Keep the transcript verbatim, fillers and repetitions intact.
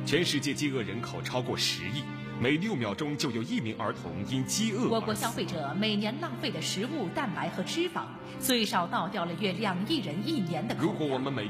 全世界饥饿人口超过十亿，每六秒钟就有一名儿童因饥饿而死。 我国消费者每年浪费的食物、蛋白和脂肪，最少倒掉了约两亿人一年的口粮。 如果我们每